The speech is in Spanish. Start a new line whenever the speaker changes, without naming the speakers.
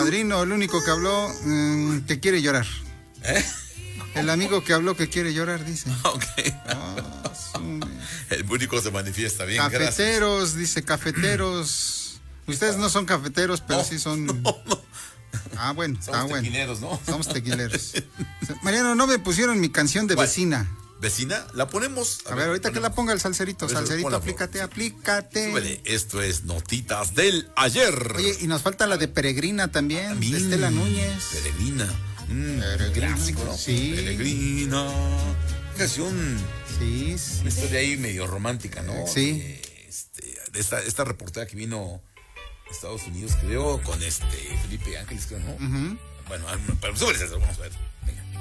padrino, el único que habló que quiere llorar. El amigo que habló que quiere llorar, dice.
Ok. El único se manifiesta bien.
Cafeteros,
gracias.
Dice, cafeteros. Ustedes no son cafeteros, pero sí son... Ah, bueno, está bueno.
Tequileros, ¿no?
Somos tequileros. Mariano, no me pusieron mi canción de vecina.
¿Vecina? ¿La ponemos?
A ver, ahorita que la ponga el salserito. Salserito,
ponla,
aplícate.
Súbele. Esto es Notitas del Ayer.
Oye, y nos falta la de Peregrina también, de Estela Núñez.
Peregrina. Clásico, ¿no?
Sí.
Peregrina. Canción.
Sí.
Una historia ahí medio romántica, ¿no?
Sí.
De esta reportera que vino a Estados Unidos, creo, con Felipe Ángeles, creo, ¿no? Bueno, pero súbele, vamos a ver.